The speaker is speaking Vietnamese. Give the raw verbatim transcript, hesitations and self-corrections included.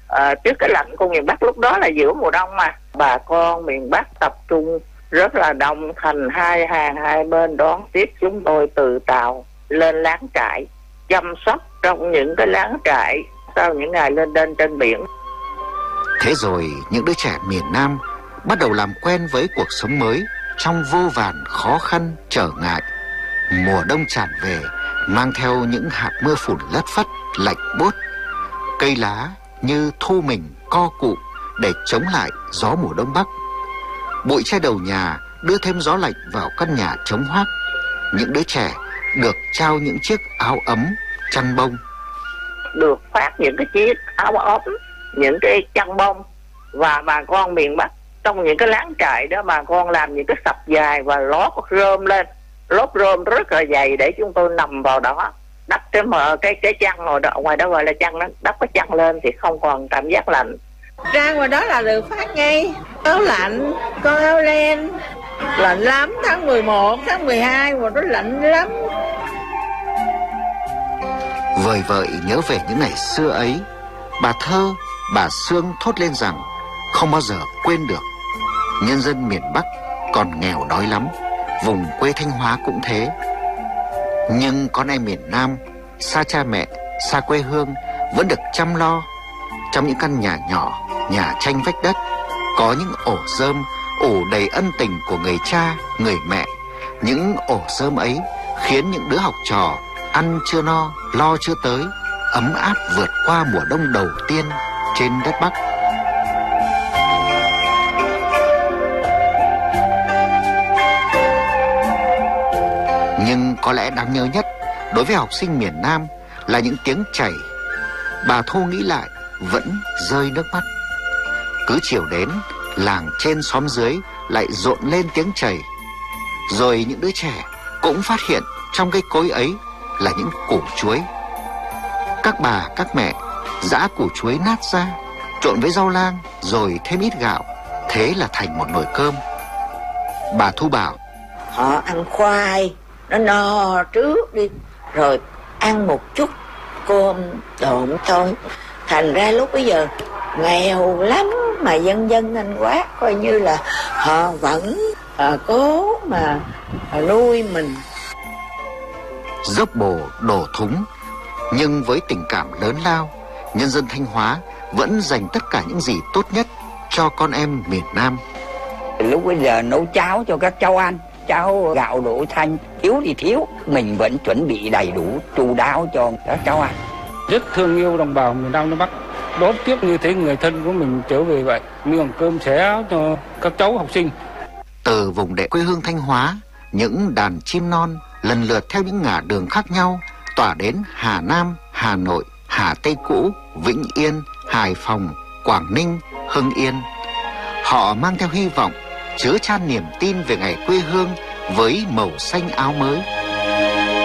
À, trước cái lạnh của miền Bắc lúc đó là giữa mùa đông mà bà con miền Bắc tập trung rất là đông, thành hai hàng hai bên đón tiếp chúng tôi từ tàu lên lán trại, chăm sóc trong những cái lán trại sau những ngày lên đên trên biển. Thế rồi những đứa trẻ miền Nam bắt đầu làm quen với cuộc sống mới trong vô vàn khó khăn trở ngại. Mùa đông tràn về mang theo những hạt mưa phùn lất phất lạnh buốt, cây lá như thu mình co cụm để chống lại gió mùa đông bắc. Bụi che đầu nhà đưa thêm gió lạnh vào căn nhà trống hoác. Những đứa trẻ được trao những chiếc áo ấm, chăn bông, được phát những cái chiếc áo ấm, những cái chăn bông, và bà con miền Bắc trong những cái lán trại đó bà con làm những cái sập dài và lót rơm lên, lót rơm rất là dày để chúng tôi nằm vào đó, đắp cái mờ cái cái chăn ngồi đó, ngoài đó gọi là chăn đó, đắp cái chăn lên thì không còn cảm giác lạnh. Ra ngoài đó là được phát ngay áo lạnh, con áo len, lạnh lắm, tháng mười một, tháng mười hai mà nó lạnh lắm. Vời vợi nhớ về những ngày xưa ấy, bà Thơ, bà Sương thốt lên rằng không bao giờ quên được. Nhân dân miền Bắc còn nghèo đói lắm, vùng quê Thanh Hóa cũng thế. Nhưng con em miền Nam, xa cha mẹ, xa quê hương vẫn được chăm lo. Trong những căn nhà nhỏ, nhà tranh vách đất, có những ổ rơm ủ đầy ân tình của người cha, người mẹ. Những ổ rơm ấy khiến những đứa học trò ăn chưa no, lo chưa tới, ấm áp vượt qua mùa đông đầu tiên trên đất Bắc. Nhưng có lẽ đáng nhớ nhất đối với học sinh miền Nam là những tiếng chảy. Bà Thu nghĩ lại vẫn rơi nước mắt. Cứ chiều đến, làng trên xóm dưới lại rộn lên tiếng chảy. Rồi những đứa trẻ cũng phát hiện trong cái cối ấy là những củ chuối. Các bà, các mẹ giã củ chuối nát ra, trộn với rau lang rồi thêm ít gạo, thế là thành một nồi cơm. Bà Thu bảo họ ăn khoai nó no trước đi, rồi ăn một chút cơm trộn thôi. Thành ra lúc bây giờ nghèo lắm mà dân dân anh quá, coi như là họ vẫn à, cố mà à, nuôi mình. Dốc bồ đổ thúng, nhưng với tình cảm lớn lao, nhân dân Thanh Hóa vẫn dành tất cả những gì tốt nhất cho con em miền Nam. Lúc bây giờ nấu cháo cho các cháu ăn, cháo gạo đỗ thanh, thiếu thì thiếu, mình vẫn chuẩn bị đầy đủ, chu đáo cho các cháu ăn. Rất thương yêu đồng bào miền Nam Nam Bắc, đón tiếp như thế người thân của mình trở về vậy, miếng cơm xẻ cho các cháu học sinh. Từ vùng đệ quê hương Thanh Hóa, những đàn chim non lần lượt theo những ngả đường khác nhau tỏa đến Hà Nam, Hà Nội, Hà Tây cũ, Vĩnh Yên, Hải Phòng, Quảng Ninh, Hưng Yên. Họ mang theo hy vọng, chứa chan niềm tin về ngày quê hương với màu xanh áo mới.